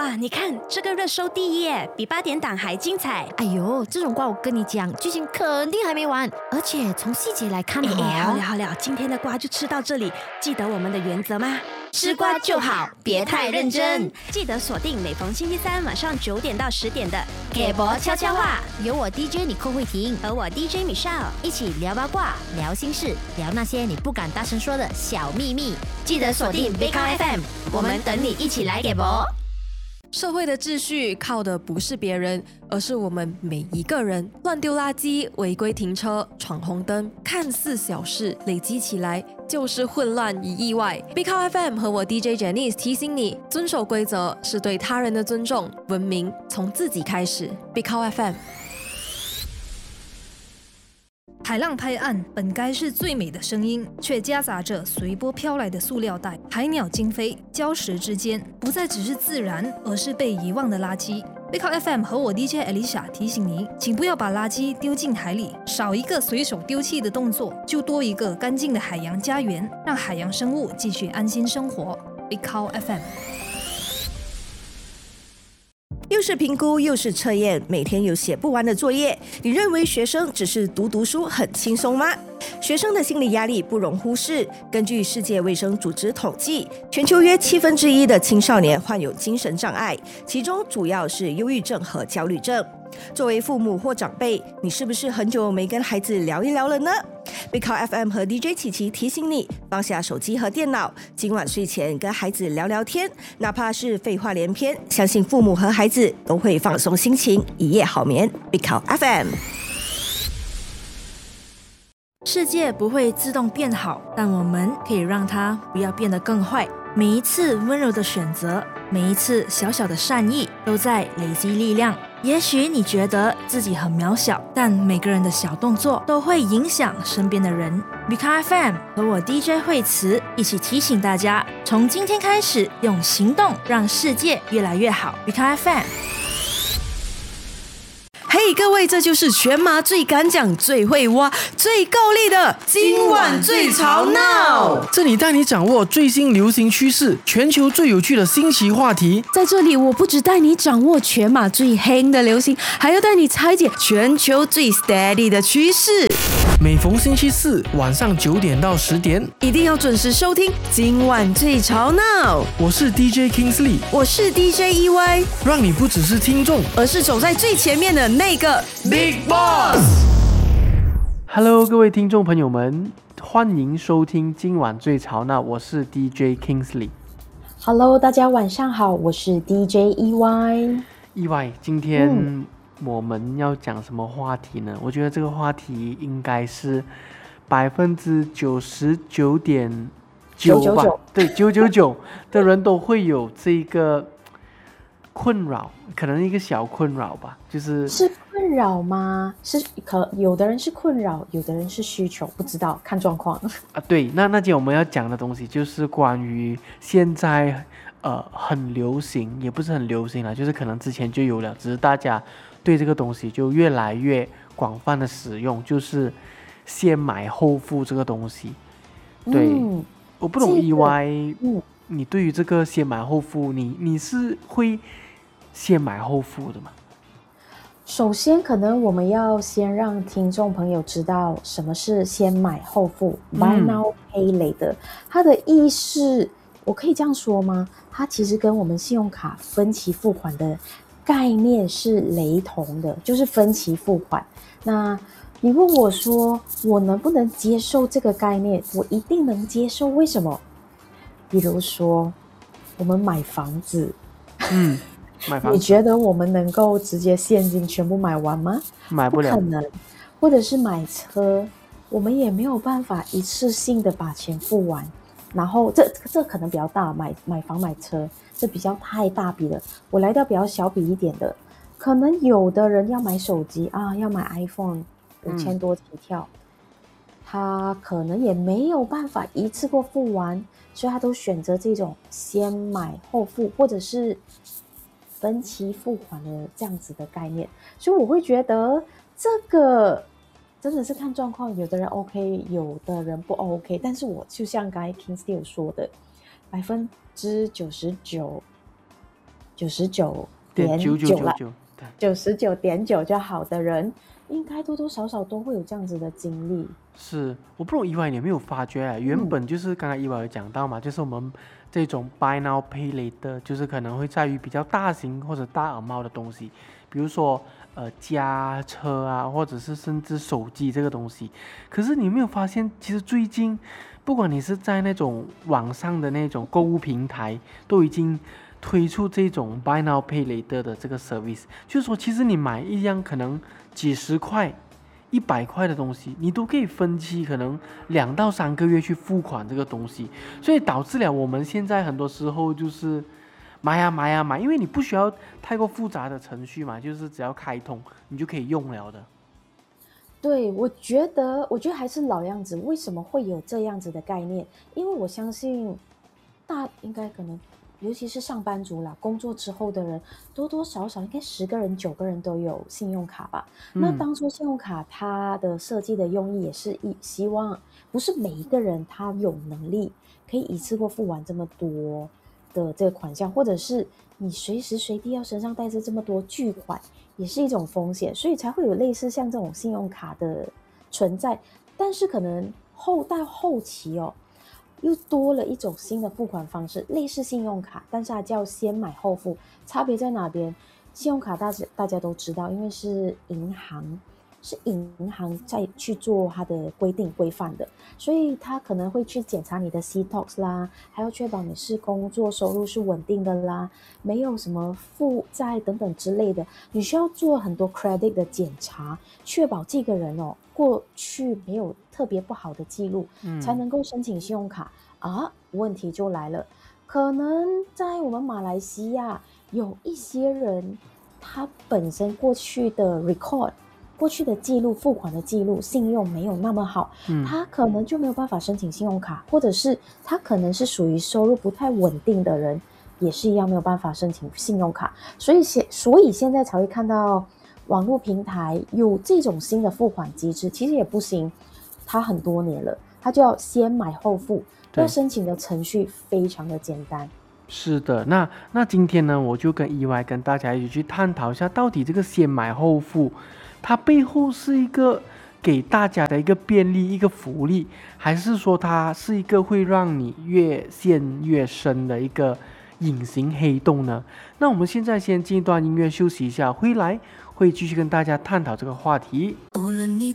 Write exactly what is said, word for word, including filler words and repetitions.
哇，你看这个热搜第一耶，比八点档还精彩。 哎呦，这种瓜我跟你讲，剧情肯定还没完，而且从细节来看哎哎，好哦， 了好了，今天的瓜就吃到这里。记得我们的原则吗？ 吃瓜就好，别太认真。 记得锁定每逢星期三晚上九点到十点的给博悄悄话，有我 D J 你寇慧婷和我 D J Michelle 一起聊八卦、聊心事、聊那些你不敢大声说的小秘密。记得锁定 Big F M， 我们等你一起来给博。 社会的秩序靠的不是别人，而是我们每一个人。乱丢垃圾、违规停车、闯红灯，看似小事，累积起来就是混乱与意外。Big F M 和我 D J Janice 提醒你，遵守规则是对他人的尊重，文明从自己开始。Big F M。 海浪拍岸本该是最美的声音，却夹杂着随波飘来的塑料袋、海鸟惊飞，礁石之间不再只是自然，而是被遗忘的垃圾。Big F M 和我 D J Alicia 提醒您，请不要把垃圾丢进海里，少一个随手丢弃的动作，就多一个干净的海洋家园，让海洋生物继续安心生活。Big F M。 又是评估又是测验，每天有写不完的作业，你认为学生只是读读书很轻松吗？学生的心理压力不容忽视。根据世界卫生组织统计，全球约七分之一的青少年患有精神障碍，其中主要是忧郁症和焦虑症。作为父母或长辈，你是不是很久没跟孩子聊一聊了呢？Big F M 和 D J 琪琪提醒你，放下手机和电脑，今晚睡前跟孩子聊聊天，哪怕是废话连篇，相信父母和孩子都会放松心情，一夜好眠。Big F M。 世界不会自动变好，但我们可以让它不要变得更坏。每一次温柔的选择，每一次小小的善意，都在累积力量。也许你觉得自己很渺小，但每个人的小动作都会影响身边的人。Big F M 和我 D J 惠慈一起提醒大家，从今天开始，用行动让世界越来越好。Big F M。 嘿、hey, 各位，这就是全马最敢讲、最会挖、最够力的今晚最吵闹。 这里带你掌握最新流行趋势，全球最有趣的新奇话题。 在这里，我不只带你掌握全马最夯的流行，还要带你拆解全球最 steady 的趋势。 每逢星期四晚上九点到十点， 一定要准时收听今晚最吵闹。 我是 D J Kingsley， 我是 D J E Y， 让你不只是听众， 而是走在最前面的那个 Big Boss。Hello， 各位听众朋友们，欢迎收听今晚最吵闹，我是 D J Kingsley。Hello， 大家晚上好，我是 D J E Y。E Y， 今天、嗯、我们要讲什么话题呢？我觉得这个话题应该是百分之九十九点九吧，对，九九九的人都会有这个困扰，可能一个小困扰吧，就是是困扰吗？是可有的人是困扰，有的人是需求，不知道看状况啊。对，那那今天我们要讲的东西就是关于现在呃很流行，也不是很流行了，就是可能之前就有了，只是大家对这个东西就越来越广泛的使用，就是先买后付这个东西。对，嗯、我不懂意外、这個嗯，你对于这个先买后付，你你是会先买后付的吗？ 首先，可能我们要先让听众朋友知道什么是先买后付、嗯、Buy Now Pay Later， 它的意思，我可以这样说吗？它其实跟我们信用卡分期付款的概念是雷同的，就是分期付款。那你问我说，我能不能接受这个概念？我一定能接受。为什么？比如说，我们买房子， 嗯。买房子你觉得我们能够直接现金全部买完吗？ 买不了， 不可能。或者是买车，我们也没有办法一次性的把钱付完。然后这这可能比较大，买买房买车这比较太大笔了。我来到比较小笔一点的，可能有的人要买手机啊，要买 iPhone 五千多起跳、嗯，他可能也没有办法一次过付完，所以他都选择这种先买后付，或者是分期付款的这样子的概念。所以我会觉得这个真的是看状况，有的人 OK， 有的人不 OK。但是我就像刚才 Kingsley 说的，百分之九十九九十九点九了，九十九点九就好的人，应该多多少少都会有这样子的经历。 是，我不懂意外你有没有发觉啊？原本就是刚才意外有讲到嘛，嗯、就是我们这种 buy now pay later， 就是可能会在于比较大型或者大耳帽的东西，比如说呃家车啊，或者是甚至手机这个东西。可是你有没有发现，其实最近不管你是在那种网上的那种购物平台，都已经推出这种 buy now pay later 的这个 service， 就是说其实你买一样可能几十块一百块的东西，你都可以分期可能两到三个月去付款这个东西，所以导致了我们现在很多时候就是买呀买呀买，因为你不需要太过复杂的程序嘛，就是只要开通你就可以用了的。 对，我觉得我觉得还是老样子，为什么会有这样子的概念？因为我相信大应该可能尤其是上班族啦，工作之后的人多多少少应该十个人九个人都有信用卡吧、嗯、那当初信用卡它的设计的用意也是希望不是每一个人他有能力可以一次过付完这么多的这个款项，或者是你随时随地要身上带着这么多巨款也是一种风险，所以才会有类似像这种信用卡的存在。但是可能后到后期哦又多了一种新的付款方式，类似信用卡，但是它叫先买后付。差别在哪边？信用卡大家大家都知道，因为是银行是银行在去做它的规定规范的，所以它可能会去检查你的 C T O X 啦，还要确保你是工作收入是稳定的啦，没有什么负债等等之类的，你需要做很多 credit 的检查，确保这个人哦过去没有特别不好的记录、嗯、才能够申请信用卡啊。问题就来了，可能在我们马来西亚有一些人他本身过去的 record过去的记录付款的记录信用没有那么好、嗯、他可能就没有办法申请信用卡，或者是他可能是属于收入不太稳定的人，也是一样没有办法申请信用卡。所以所以现在才会看到网络平台有这种新的付款机制，其实也不行，它很多年了，它就要先买后付，要申请的程序非常的简单。 是的，那那今天呢，我就跟意外跟大家一起去探讨一下，到底这个先买后付它背后是一个给大家的一个便利一个福利，还是说它是一个会让你越陷越深的一个隐形黑洞呢？那我们现在先进一段音乐休息一下，回来会继续跟大家探讨这个话题。 无论你